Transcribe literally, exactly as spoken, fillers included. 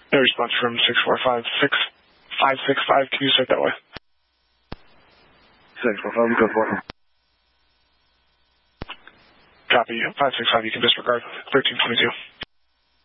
No response from six four five six five six five. Can you start that way? six four five, go for it. Copy. five six five, you can disregard. thirteen twenty-two.